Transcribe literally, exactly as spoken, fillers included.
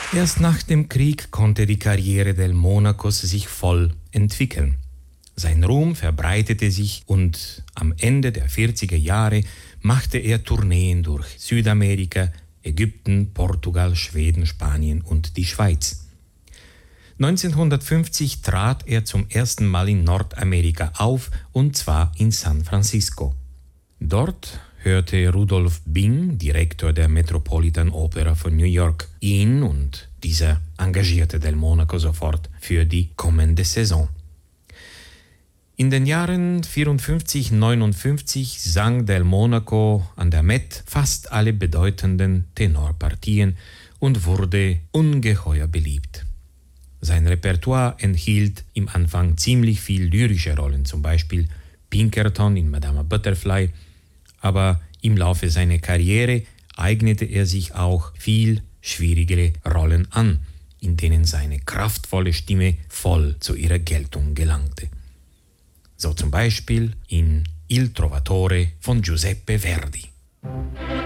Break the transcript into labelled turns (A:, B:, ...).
A: Erst nach dem Krieg konnte die Karriere del Monacos sich voll entwickeln. Sein Ruhm verbreitete sich und am Ende der vierziger Jahre machte er Tourneen durch Südamerika, Ägypten, Portugal, Schweden, Spanien und die Schweiz. neunzehnhundertfünfzig trat er zum ersten Mal in Nordamerika auf, und zwar in San Francisco. Dort hörte Rudolph Bing, Direktor der Metropolitan Opera von New York, ihn, und dieser engagierte Del Monaco sofort für die kommende Saison. In den Jahren vierundfünfzig, neunundfünfzig sang Del Monaco an der Met fast alle bedeutenden Tenorpartien und wurde ungeheuer beliebt. Sein Repertoire enthielt im Anfang ziemlich viel lyrische Rollen, zum Beispiel Pinkerton in Madama Butterfly, aber im Laufe seiner Karriere eignete er sich auch viel schwierigere Rollen an, in denen seine kraftvolle Stimme voll zu ihrer Geltung gelangte. So zum Beispiel in Il Trovatore von Giuseppe Verdi.